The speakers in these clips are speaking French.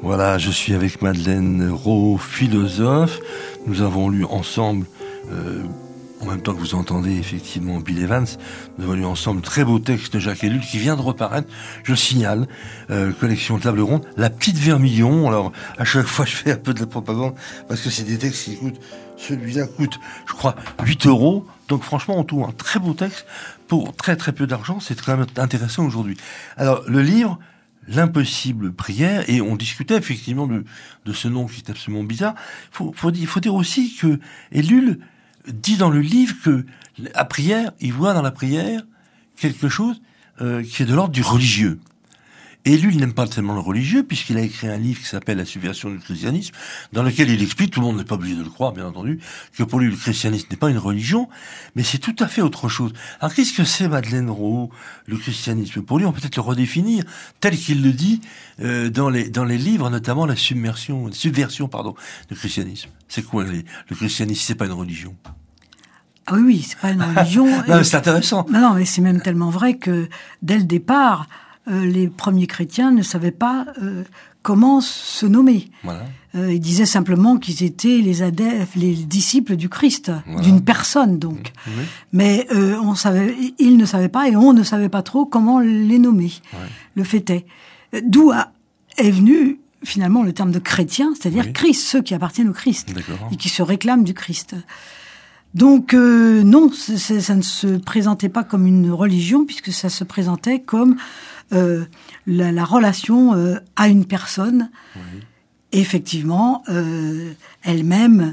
Voilà, je suis avec Madeleine Rowe, philosophe. Nous avons lu ensemble, en même temps que vous entendez effectivement Bill Evans, nous avons lu ensemble très beau texte de Jacques Ellul qui vient de reparaître, je le signale, collection Table Ronde, La Petite Vermillon. Alors, à chaque fois, je fais un peu de la propagande parce que c'est des textes qui coûtent, celui-là coûte, je crois, 8 €. Donc franchement, on trouve un très beau texte pour très très peu d'argent. C'est quand même intéressant aujourd'hui. Alors, le livre, L'impossible prière, et on discutait effectivement de ce nom qui est absolument bizarre. Il faut dire aussi que Ellul dit dans le livre que la prière, il voit dans la prière quelque chose qui est de l'ordre du religieux. Ellul n'aime pas tellement le religieux, puisqu'il a écrit un livre qui s'appelle La subversion du christianisme, dans lequel il explique, tout le monde n'est pas obligé de le croire, bien entendu, que pour lui, le christianisme n'est pas une religion, mais c'est tout à fait autre chose. Alors, qu'est-ce que c'est, Madeleine Rowe, le christianisme? Pour lui, on peut peut-être le redéfinir, tel qu'il le dit dans les livres, notamment la subversion, du christianisme. C'est quoi le christianisme? C'est pas une religion. Ah oui, c'est pas une religion. Non, mais c'est intéressant. Non, mais c'est même tellement vrai que, dès le départ, les premiers chrétiens ne savaient pas comment se nommer. Voilà. Ils disaient simplement qu'ils étaient les disciples du Christ, voilà, d'une personne donc. Oui. Mais ils ne savaient pas et on ne savait pas trop comment les nommer. Ouais. Le fait est. D'où est venu finalement le terme de chrétien, c'est-à-dire oui, Christ, ceux qui appartiennent au Christ et qui se réclament du Christ. Donc non, ça ne se présentait pas comme une religion puisque ça se présentait comme la relation à une personne, oui, effectivement, elle-même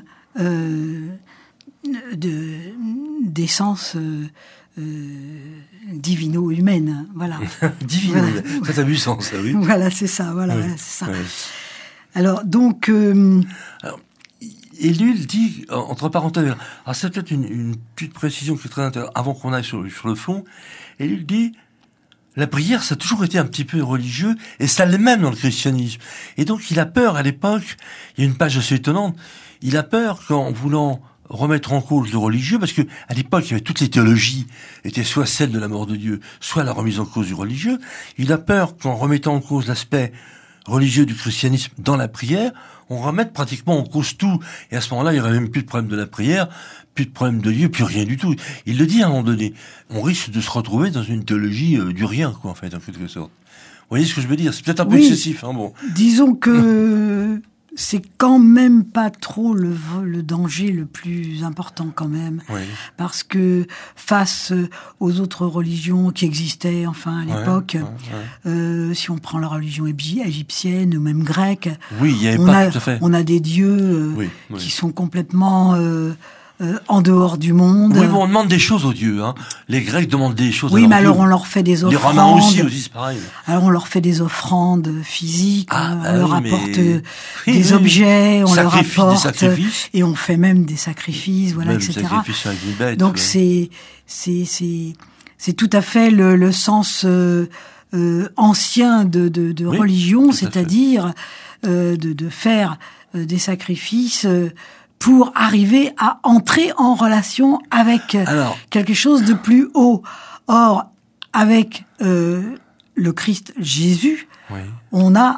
d'essence divino-humaine, voilà. Divino-humaine, voilà. Ça a du sens, ça, oui. Voilà, c'est ça, voilà, oui, voilà, c'est ça. Oui. Alors, donc... Alors, Ellul dit, entre parenthèses, alors c'est peut-être une petite précision qui est très intéressante, avant qu'on aille sur le fond, Ellul dit... La prière, ça a toujours été un petit peu religieux, et ça l'est même dans le christianisme. Et donc, il a peur, à l'époque, il y a une page assez étonnante, il a peur qu'en voulant remettre en cause le religieux, parce que à l'époque, il y avait toutes les théologies, étaient soit celles de la mort de Dieu, soit la remise en cause du religieux. Il a peur qu'en remettant en cause l'aspect religieux du christianisme dans la prière, on remette pratiquement en cause tout. Et à ce moment-là, il n'y aurait même plus de problème de la prière, plus de problème de Dieu, plus rien du tout. Il le dit à un moment donné. On risque de se retrouver dans une théologie du rien, quoi, en fait, en quelque sorte. Vous voyez ce que je veux dire? C'est peut-être un peu excessif, hein, bon. Disons que c'est quand même pas trop le danger le plus important, quand même. Oui. Parce que face aux autres religions qui existaient, enfin, à l'époque, si on prend la religion égyptienne ou même grecque, oui, il y avait pas tout à fait. On a des dieux qui sont complètement... en dehors du monde. Oui, bon, on demande des choses aux dieux, hein. Les Grecs demandent des choses. Oui, mais alors on leur fait des offrandes. Les Romains aussi, c'est pareil. Alors on leur fait des offrandes physiques, on leur apporte des objets, on leur apporte des sacrifices. Et on fait même des sacrifices, voilà, même etc. Bête, donc c'est tout à fait le sens ancien de religion, c'est-à-dire de faire des sacrifices. Pour arriver à entrer en relation avec quelque chose de plus haut. Or, avec le Christ Jésus, oui, on a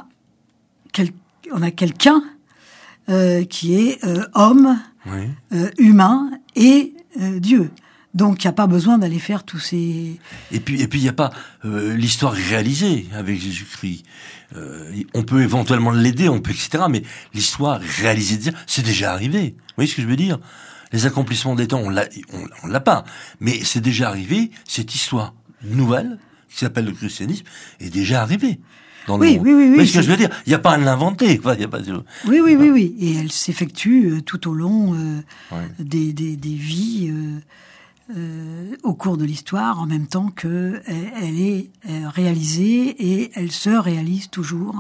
quelqu'un qui est homme, oui, humain et Dieu. Donc, il n'y a pas besoin d'aller faire tous ces... Et puis, il n'y a pas l'histoire réalisée avec Jésus-Christ. On peut éventuellement l'aider, etc. Mais l'histoire réalisée, c'est déjà arrivé. Vous voyez ce que je veux dire? Les accomplissements des temps, on l'a pas. Mais c'est déjà arrivé, cette histoire nouvelle, qui s'appelle le christianisme, est déjà arrivée. Oui. Vous voyez ce que je veux dire? Il n'y a pas à l'inventer. Enfin, Oui. Et elle s'effectue tout au long des vies... au cours de l'histoire, en même temps que elle est réalisée et elle se réalise toujours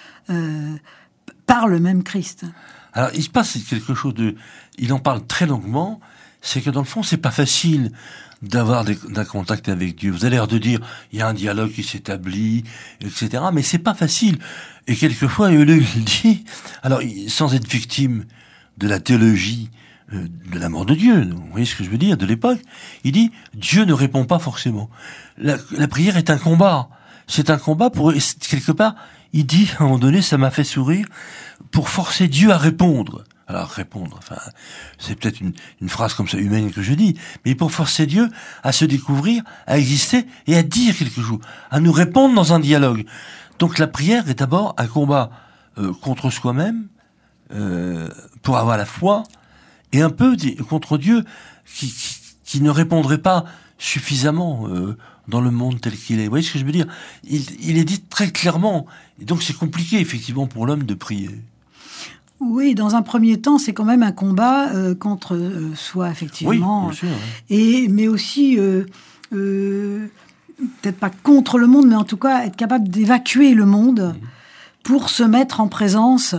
par le même Christ. Alors, il se passe quelque chose il en parle très longuement, c'est que dans le fond, c'est pas facile d'avoir d'un contact avec Dieu. Vous avez l'air de dire, il y a un dialogue qui s'établit, etc., mais c'est pas facile. Et quelquefois, il dit, alors, sans être victime de la théologie de la mort de Dieu, vous voyez ce que je veux dire, de l'époque, il dit, Dieu ne répond pas forcément. La prière est un combat. C'est un combat pour, quelque part, il dit, à un moment donné, ça m'a fait sourire, pour forcer Dieu à répondre. Alors, répondre, enfin, c'est peut-être une phrase comme ça humaine que je dis, mais pour forcer Dieu à se découvrir, à exister et à dire quelque chose, à nous répondre dans un dialogue. Donc la prière est d'abord un combat contre soi-même, pour avoir la foi, et un peu contre Dieu qui ne répondrait pas suffisamment dans le monde tel qu'il est. Vous voyez ce que je veux dire ? Il est dit très clairement, et donc c'est compliqué effectivement pour l'homme de prier. Oui, dans un premier temps, c'est quand même un combat contre soi, effectivement. Oui, bien sûr. Oui. Mais aussi, peut-être pas contre le monde, mais en tout cas être capable d'évacuer le monde pour se mettre en présence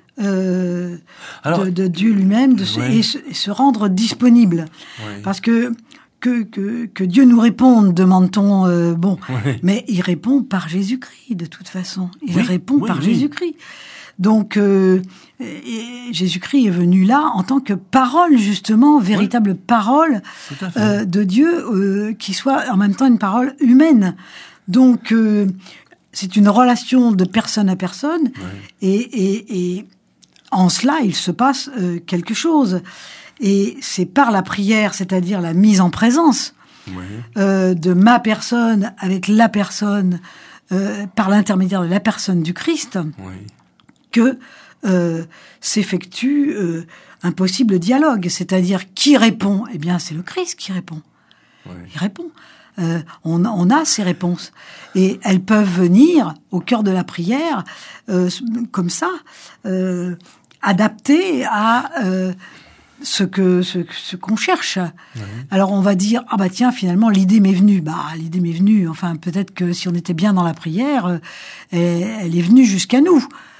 de Dieu lui-même et se rendre disponible. Oui. Parce que Dieu nous réponde, demande-t-on, mais il répond par Jésus-Christ, de toute façon. Il répond par Jésus-Christ. Donc, Jésus-Christ est venu là en tant que parole, justement, véritable parole de Dieu, qui soit en même temps une parole humaine. Donc, c'est une relation de personne à personne, et en cela, il se passe quelque chose. Et c'est par la prière, c'est-à-dire la mise en présence de ma personne avec la personne, par l'intermédiaire de la personne du Christ, que s'effectue un possible dialogue. C'est-à-dire, qui répond ? Eh bien, c'est le Christ qui répond. Il répond. On a ces réponses. Et elles peuvent venir au cœur de la prière, comme ça, adaptées à ce qu'on cherche. Alors on va dire, ah bah tiens, finalement l'idée m'est venue. L'idée m'est venue. Enfin, peut-être que si on était bien dans la prière, elle est venue jusqu'à nous.